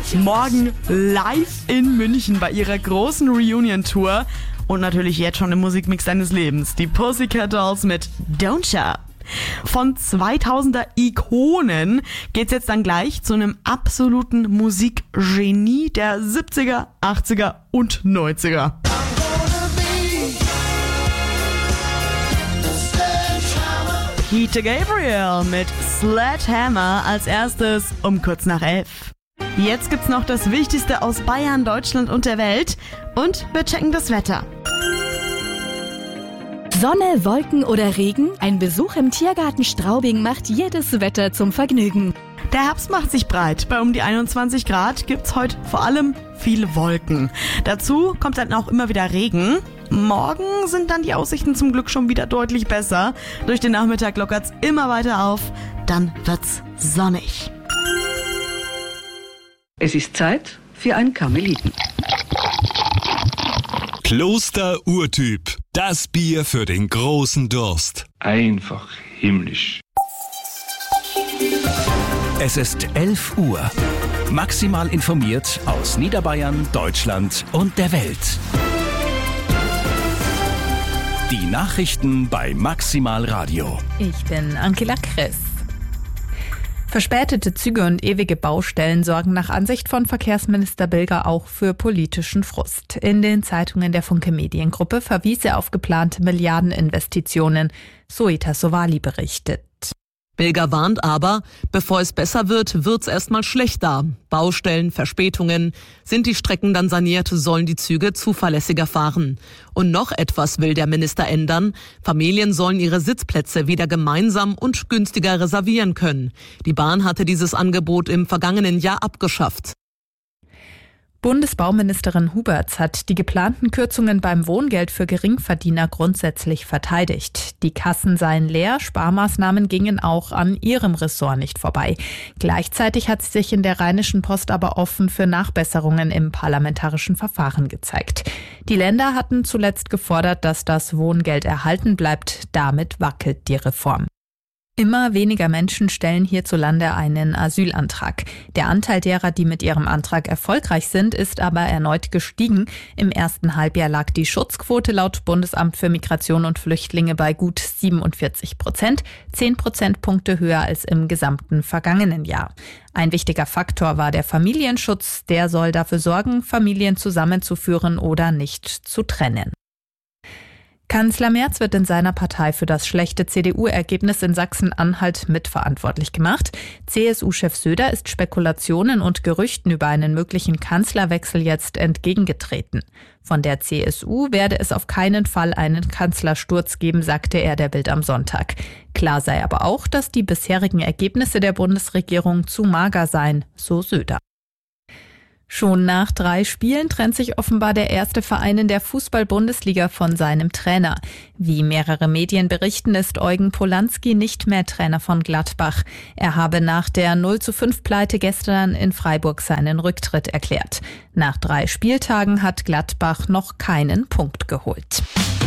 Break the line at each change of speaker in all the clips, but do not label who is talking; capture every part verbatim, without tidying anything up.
morgen live in München bei ihrer großen Reunion-Tour. Und natürlich jetzt schon im Musikmix deines Lebens. Die Pussycat Dolls mit Don't Ya. Von zweitausender-Ikonen geht's jetzt dann gleich zu einem absoluten Musikgenie der siebziger, achtziger und neunziger. Peter Gabriel mit Sledgehammer als erstes um kurz nach elf. Jetzt gibt's noch das Wichtigste aus Bayern, Deutschland und der Welt. Und wir checken das Wetter.
Sonne, Wolken oder Regen? Ein Besuch im Tiergarten Straubing macht jedes Wetter zum Vergnügen.
Der Herbst macht sich breit. Bei um die einundzwanzig Grad gibt's heute vor allem viele Wolken. Dazu kommt dann auch immer wieder Regen. Morgen sind dann die Aussichten zum Glück schon wieder deutlich besser. Durch den Nachmittag lockert's immer weiter auf. Dann wird's sonnig.
Es ist Zeit für ein Karmeliten.
Kloster Urtyp. Das Bier für den großen Durst.
Einfach himmlisch.
Es ist elf Uhr. Maximal informiert aus Niederbayern, Deutschland und der Welt. Die Nachrichten bei Maximal Radio.
Ich bin Angela Kress. Verspätete Züge und ewige Baustellen sorgen nach Ansicht von Verkehrsminister Bilger auch für politischen Frust. In den Zeitungen der Funke Mediengruppe verwies er auf geplante Milliardeninvestitionen. Soita Sowali berichtet.
Bilger warnt aber, bevor es besser wird, wird's erstmal schlechter. Baustellen, Verspätungen. Sind die Strecken dann saniert, sollen die Züge zuverlässiger fahren. Und noch etwas will der Minister ändern. Familien sollen ihre Sitzplätze wieder gemeinsam und günstiger reservieren können. Die Bahn hatte dieses Angebot im vergangenen Jahr abgeschafft.
Bundesbauministerin Huberts hat die geplanten Kürzungen beim Wohngeld für Geringverdiener grundsätzlich verteidigt. Die Kassen seien leer, Sparmaßnahmen gingen auch an ihrem Ressort nicht vorbei. Gleichzeitig hat sie sich in der Rheinischen Post aber offen für Nachbesserungen im parlamentarischen Verfahren gezeigt. Die Länder hatten zuletzt gefordert, dass das Wohngeld erhalten bleibt. Damit wackelt die Reform. Immer weniger Menschen stellen hierzulande einen Asylantrag. Der Anteil derer, die mit ihrem Antrag erfolgreich sind, ist aber erneut gestiegen. Im ersten Halbjahr lag die Schutzquote laut Bundesamt für Migration und Flüchtlinge bei gut siebenundvierzig Prozent, zehn Prozentpunkte höher als im gesamten vergangenen Jahr. Ein wichtiger Faktor war der Familienschutz. Der soll dafür sorgen, Familien zusammenzuführen oder nicht zu trennen. Kanzler Merz wird in seiner Partei für das schlechte C D U-Ergebnis in Sachsen-Anhalt mitverantwortlich gemacht. C S U-Chef Söder ist Spekulationen und Gerüchten über einen möglichen Kanzlerwechsel jetzt entgegengetreten. Von der C S U werde es auf keinen Fall einen Kanzlersturz geben, sagte er der Bild am Sonntag. Klar sei aber auch, dass die bisherigen Ergebnisse der Bundesregierung zu mager seien, so Söder. Schon nach drei Spielen trennt sich offenbar der erste Verein in der Fußball-Bundesliga von seinem Trainer. Wie mehrere Medien berichten, ist Eugen Polanski nicht mehr Trainer von Gladbach. Er habe nach der null zu fünf Pleite gestern in Freiburg seinen Rücktritt erklärt. Nach drei Spieltagen hat Gladbach noch keinen Punkt geholt.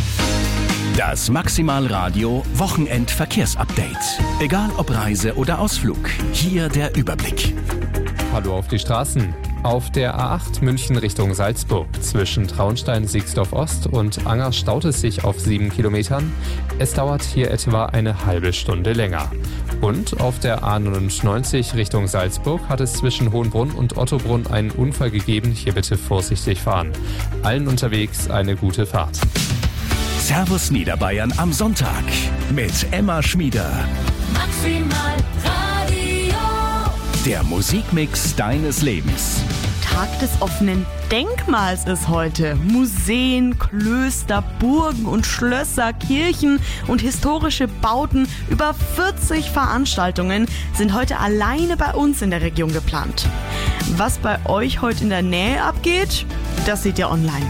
Das Maximal Radio Wochenendverkehrsupdate. Egal ob Reise oder Ausflug, hier der Überblick.
Hallo auf die Straßen. Auf der A acht München Richtung Salzburg zwischen Traunstein-Siegsdorf-Ost und Anger staut es sich auf sieben Kilometern. Es dauert hier etwa eine halbe Stunde länger. Und auf der A neunundneunzig Richtung Salzburg hat es zwischen Hohenbrunn und Ottobrunn einen Unfall gegeben. Hier bitte vorsichtig fahren. Allen unterwegs eine gute Fahrt.
Servus Niederbayern am Sonntag mit Emma Schmieder.
Maximal Radio.
Der Musikmix deines Lebens.
Tag des offenen Denkmals ist heute. Museen, Klöster, Burgen und Schlösser, Kirchen und historische Bauten. Über vierzig Veranstaltungen sind heute alleine bei uns in der Region geplant. Was bei euch heute in der Nähe abgeht, das seht ihr online.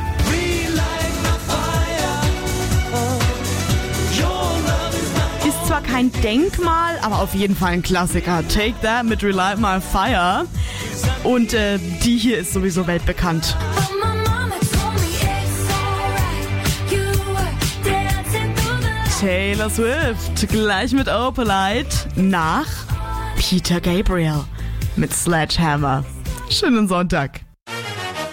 Ist zwar kein Denkmal, aber auf jeden Fall ein Klassiker. Take That mit Relight My Fire. Und äh, die hier ist sowieso weltbekannt. Taylor Swift, gleich mit Opalite, nach Peter Gabriel mit Sledgehammer. Schönen Sonntag.